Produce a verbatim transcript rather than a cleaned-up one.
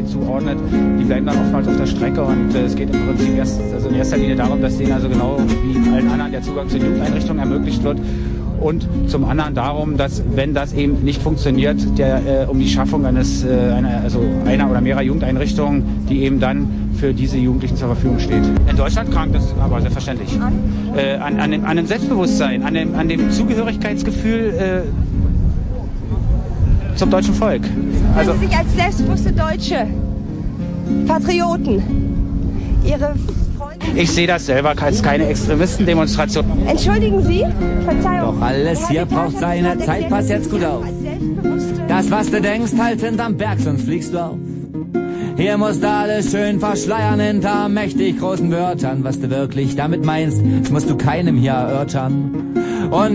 zuordnet, die bleiben dann oftmals auf der Strecke und äh, es geht im Prinzip erst, also in erster Linie darum, dass denen also genau wie allen anderen der Zugang zu Jugendeinrichtungen ermöglicht wird. Und zum anderen darum, dass, wenn das eben nicht funktioniert, der, äh, um die Schaffung eines, äh, einer, also einer oder mehrerer Jugendeinrichtungen, die eben dann für diese Jugendlichen zur Verfügung steht. In Deutschland krankt das aber selbstverständlich. Äh, an, an, dem, an dem Selbstbewusstsein, an dem, an dem Zugehörigkeitsgefühl äh, zum deutschen Volk. Also, Sie sich als selbstbewusste Deutsche, Patrioten, Ihre Ich sehe das selber als keine Extremistendemonstration. Entschuldigen Sie, Verzeihung. Doch alles hier braucht seine Zeit, pass jetzt gut auf. Das, was du denkst, halt hinterm Berg, sonst fliegst du auf. Hier musst du alles schön verschleiern hinter mächtig großen Wörtern. Was du wirklich damit meinst, das musst du keinem hier erörtern. Und